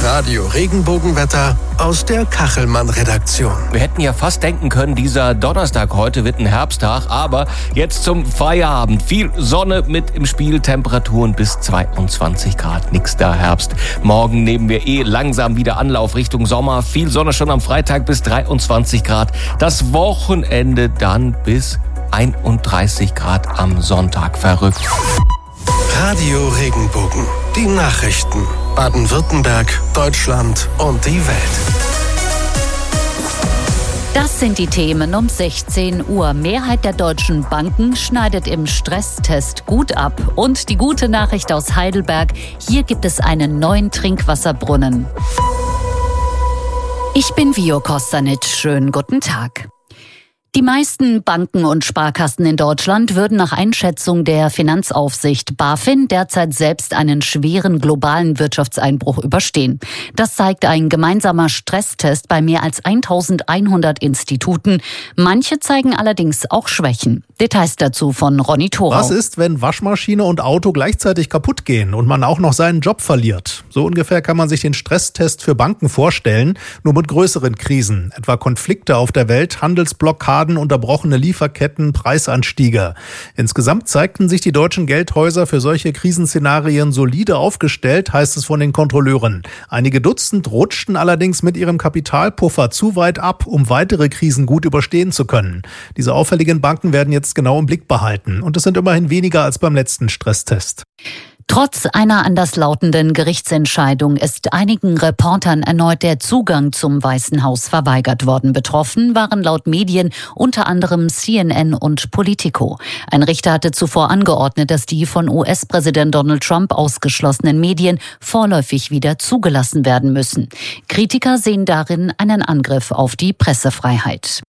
Das Radio-Regenbogenwetter aus der Kachelmann-Redaktion. Wir hätten ja fast denken können, dieser Donnerstag heute wird ein Herbsttag, aber jetzt zum Feierabend. Viel Sonne mit im Spiel, Temperaturen bis 22 Grad. Nix da Herbst. Morgen nehmen wir langsam wieder Anlauf Richtung Sommer. Viel Sonne schon am Freitag bis 23 Grad. Das Wochenende dann bis 31 Grad am Sonntag. Verrückt. Radio Regenbogen. Die Nachrichten. Baden-Württemberg, Deutschland und die Welt. Das sind die Themen um 16 Uhr. Mehrheit der deutschen Banken schneidet im Stresstest gut ab. Und die gute Nachricht aus Heidelberg: Hier gibt es einen neuen Trinkwasserbrunnen. Ich bin Vio Kostanic. Schönen guten Tag. Die meisten Banken und Sparkassen in Deutschland würden nach Einschätzung der Finanzaufsicht BaFin derzeit selbst einen schweren globalen Wirtschaftseinbruch überstehen. Das zeigt ein gemeinsamer Stresstest bei mehr als 1100 Instituten. Manche zeigen allerdings auch Schwächen. Details dazu von Ronny Thorau. Was ist, wenn Waschmaschine und Auto gleichzeitig kaputt gehen und man auch noch seinen Job verliert? So ungefähr kann man sich den Stresstest für Banken vorstellen, nur mit größeren Krisen, etwa Konflikte auf der Welt, Handelsblockaden, unterbrochene Lieferketten, Preisanstiege. Insgesamt zeigten sich die deutschen Geldhäuser für solche Krisenszenarien solide aufgestellt, heißt es von den Kontrolleuren. Einige Dutzend rutschten allerdings mit ihrem Kapitalpuffer zu weit ab, um weitere Krisen gut überstehen zu können. Diese auffälligen Banken werden jetzt genau im Blick behalten. Und es sind immerhin weniger als beim letzten Stresstest. Trotz einer anderslautenden Gerichtsentscheidung ist einigen Reportern erneut der Zugang zum Weißen Haus verweigert worden. Betroffen waren laut Medien unter anderem CNN und Politico. Ein Richter hatte zuvor angeordnet, dass die von US-Präsident Donald Trump ausgeschlossenen Medien vorläufig wieder zugelassen werden müssen. Kritiker sehen darin einen Angriff auf die Pressefreiheit.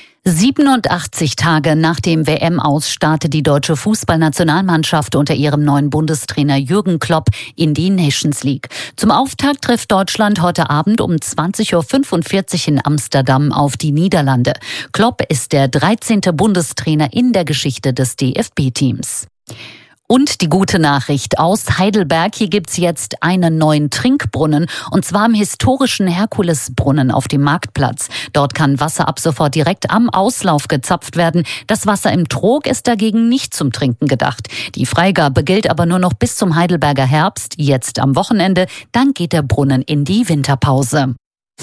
87 Tage nach dem WM-Aus startet die deutsche Fußballnationalmannschaft unter ihrem neuen Bundestrainer Jürgen Klopp in die Nations League. Zum Auftakt trifft Deutschland heute Abend um 20.45 Uhr in Amsterdam auf die Niederlande. Klopp ist der 13. Bundestrainer in der Geschichte des DFB-Teams. Und die gute Nachricht aus Heidelberg: Hier gibt's jetzt einen neuen Trinkbrunnen, und zwar im historischen Herkulesbrunnen auf dem Marktplatz. Dort kann Wasser ab sofort direkt am Auslauf gezapft werden. Das Wasser im Trog ist dagegen nicht zum Trinken gedacht. Die Freigabe gilt aber nur noch bis zum Heidelberger Herbst, jetzt am Wochenende. Dann geht der Brunnen in die Winterpause.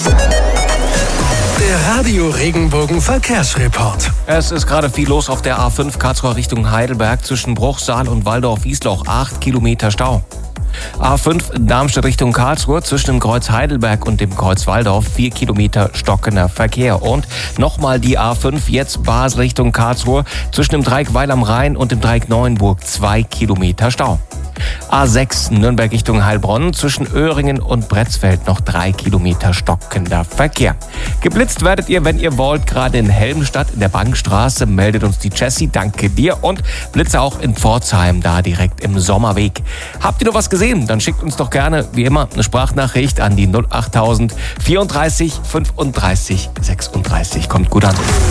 Der Radio Regenbogen Verkehrsreport. Es ist gerade viel los auf der A5 Karlsruhe Richtung Heidelberg zwischen Bruchsal und Waldorf-Wiesloch. 8 Kilometer Stau. A5 Darmstadt Richtung Karlsruhe zwischen dem Kreuz Heidelberg und dem Kreuz Waldorf. 4 Kilometer stockender Verkehr. Und nochmal die A5 jetzt Basel Richtung Karlsruhe zwischen dem Dreieck Weil am Rhein und dem Dreieck Neuenburg. 2 Kilometer Stau. A6 Nürnberg Richtung Heilbronn zwischen Öhringen und Bretzfeld noch 3 Kilometer stockender Verkehr. Geblitzt werdet ihr, wenn ihr wollt, gerade in Helmstadt in der Bankstraße, meldet uns die Jessie, danke dir. Und Blitze auch in Pforzheim, da direkt im Sommerweg. Habt ihr noch was gesehen? Dann schickt uns doch gerne, wie immer, eine Sprachnachricht an die 08000 34 35 36. Kommt gut an.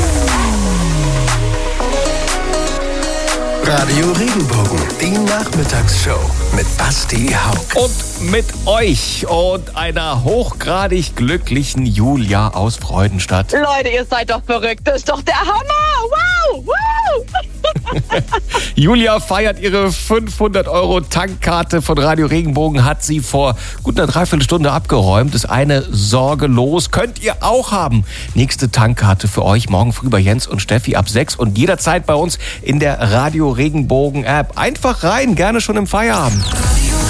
Radio Regenbogen, die Nachmittagsshow mit Basti Haug. Und mit euch und einer hochgradig glücklichen Julia aus Freudenstadt. Leute, ihr seid doch verrückt. Das ist doch der Hammer. Wow, wow. Julia feiert ihre 500 € Tankkarte von Radio Regenbogen, hat sie vor gut einer Dreiviertelstunde abgeräumt. Ist eine Sorge los. Könnt ihr auch haben. Nächste Tankkarte für euch morgen früh bei Jens und Steffi ab 6 und jederzeit bei uns in der Radio Regenbogen App. Einfach rein, gerne schon im Feierabend.